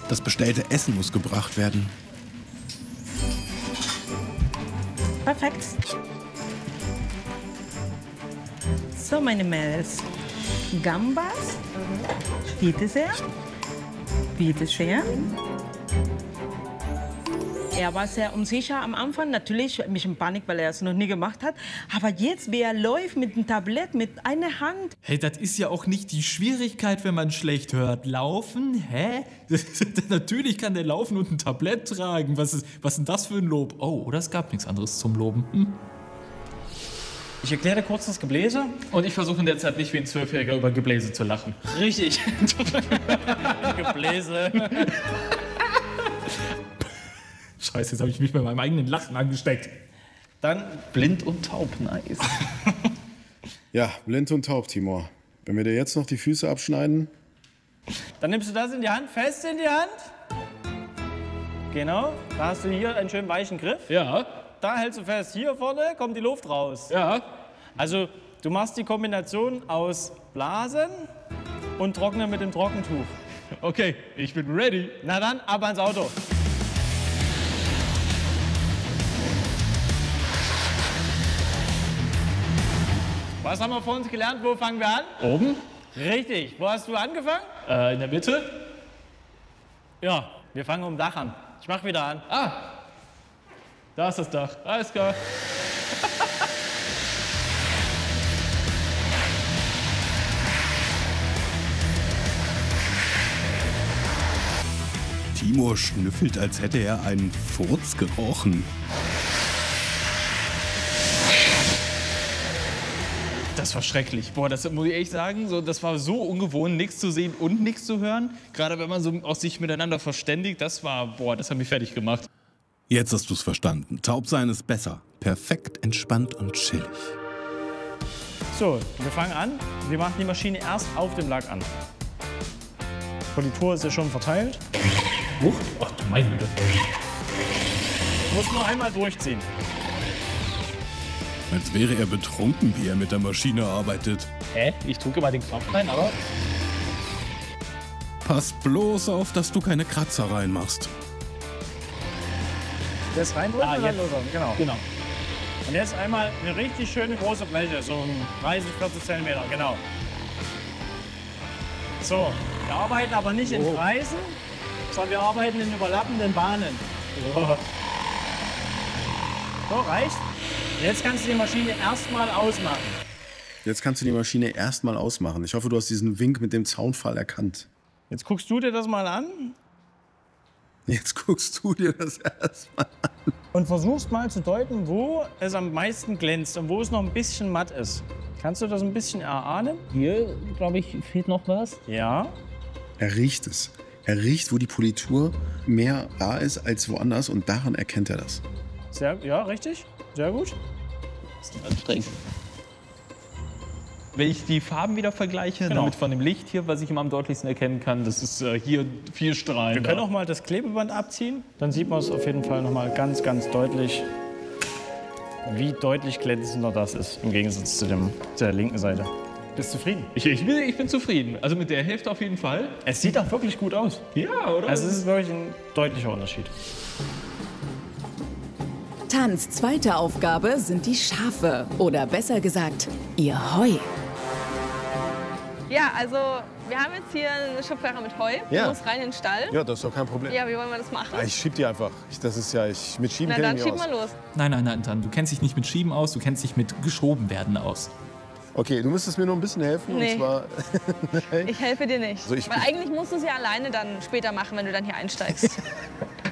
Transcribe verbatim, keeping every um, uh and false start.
Das bestellte Essen muss gebracht werden. Perfekt. So, meine Mädels. Gambas. Bitte sehr. Bitte sehr. Er war sehr unsicher am Anfang, natürlich ein bisschen Panik, weil er es noch nie gemacht hat. Aber jetzt, wie er läuft mit dem Tablett, mit einer Hand. Hey, das ist ja auch nicht die Schwierigkeit, wenn man schlecht hört. Laufen? Hä? Natürlich kann der laufen und ein Tablett tragen. Was ist, was ist denn das für ein Lob? Oh, oder es gab nichts anderes zum Loben. Hm? Ich erkläre kurz das Gebläse. Und ich versuche in der Zeit nicht wie ein Zwölfjähriger über Gebläse zu lachen. Richtig. Gebläse. Scheiße, jetzt habe ich mich bei meinem eigenen Lachen angesteckt. Dann blind und taub, nice. Ja, blind und taub, Timur. Wenn wir dir jetzt noch die Füße abschneiden. Dann nimmst du das in die Hand, fest in die Hand. Genau, da hast du hier einen schönen weichen Griff. Ja. Da hältst du fest, hier vorne kommt die Luft raus. Ja. Also, du machst die Kombination aus Blasen und Trocknen mit dem Trockentuch. Okay, ich bin ready. Na dann, ab ans Auto. Was haben wir vor uns gelernt? Wo fangen wir an? Oben? Richtig. Wo hast du angefangen? Äh, in der Mitte? Ja, wir fangen um Dach an. Ich mach wieder an. Ah, da ist das Dach. Alles klar. Timur schnüffelt, als hätte er einen Furz gerochen. Das war schrecklich. Boah, das muss ich echt sagen, so, das war so ungewohnt, nichts zu sehen und nichts zu hören. Gerade wenn man so aus sich miteinander verständigt, das war, boah, das hat mich fertig gemacht. Jetzt hast du es verstanden. Taub sein ist besser. Perfekt entspannt und chillig. So, wir fangen an. Wir machen die Maschine erst auf dem Lack an. Politur ist ja schon verteilt. Huch, ach du meine Güte. Muss nur einmal durchziehen. Als wäre er betrunken, wie er mit der Maschine arbeitet. Hä? Ich drücke mal den Knopf rein, aber... Pass bloß auf, dass du keine Kratzer reinmachst. Das reindrücken Ah, und dann jetzt. loslassen. Genau. Genau. Und jetzt einmal eine richtig schöne große Fläche, so ein dreißig, vierzig Zentimeter, genau. So, wir arbeiten aber nicht in Kreisen, sondern wir arbeiten in überlappenden Bahnen. Oh. So, reicht. Jetzt kannst du die Maschine erstmal ausmachen. Jetzt kannst du die Maschine erstmal ausmachen. Ich hoffe, du hast diesen Wink mit dem Zaunfall erkannt. Jetzt guckst du dir das mal an Jetzt guckst du dir das erstmal an. und versuchst mal zu deuten, wo es am meisten glänzt und wo es noch ein bisschen matt ist. Kannst du das ein bisschen erahnen? Hier, glaube ich, fehlt noch was. Ja. Er riecht es. Er riecht, wo die Politur mehr da ist als woanders und daran erkennt er das. Sehr, ja, richtig. Sehr gut. Das ist anstrengend. Wenn ich die Farben wieder vergleiche, Genau. damit von dem Licht hier, was ich immer am deutlichsten erkennen kann, das ist äh, hier vier Strahlen. Wir können auch mal das Klebeband abziehen. Dann sieht man es auf jeden Fall noch mal ganz, ganz deutlich, wie deutlich glänzender das ist im Gegensatz zu dem, der linken Seite. Bist du zufrieden? Ich, ich, bin, ich bin zufrieden. Also mit der Hälfte auf jeden Fall. Es sieht auch wirklich gut aus. Ja, oder? Also es ist wirklich ein deutlicher Unterschied. Tans zweite Aufgabe sind die Schafe. Oder besser gesagt, ihr Heu. Ja, also wir haben jetzt hier eine Schubkarre mit Heu. Ja. Du musst rein in den Stall. Ja, das ist doch kein Problem. Ja, wie wollen wir das machen? Ich schieb die einfach. Ich, das ist ja, ich, mit Schieben Na kenn dann ich schieb mich mal aus. los. Nein, nein, nein, Tan, du kennst dich nicht mit Schieben aus, du kennst dich mit geschoben werden aus. Okay, du müsstest mir nur ein bisschen helfen. Nee. Und zwar, Ich helfe dir nicht. So, ich- Weil eigentlich musst du es ja alleine dann später machen, wenn du dann hier einsteigst.